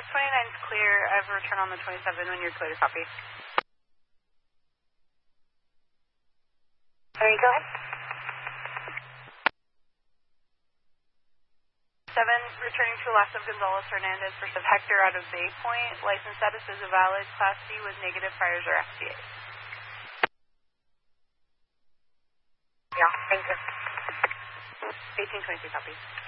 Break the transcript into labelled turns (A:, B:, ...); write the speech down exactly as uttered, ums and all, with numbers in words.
A: twenty-nine is clear. I have a return on the twenty-seven when you're clear to copy.
B: Sorry, go ahead.
A: seven, returning to Alaska Gonzalez Hernandez, first of Hector out of Bay Point. License status is a valid Class C with negative priors or F T A.
B: Yeah, thank you.
A: eighteen twenty-two copy.